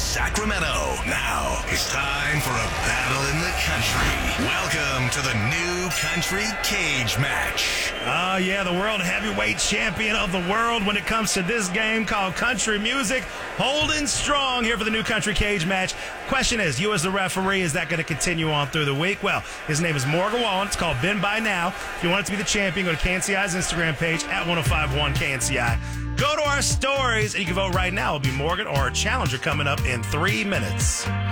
Sacramento. Now it's time for a battle in the country. Welcome to the new country cage match. Oh, yeah, the world heavyweight champion of the world when it comes to this game called country music, holding strong here for the new country cage match. Question is, you as the referee, is that going to continue on through the week? Well, his name is Morgan Wallen. It's called Been By Now. If you want it to be the champion, go to KNCI's Instagram page at 1051 KNCI. Go to our stories, and you can vote right now. It'll be Morgan or a challenger coming up in 3 minutes.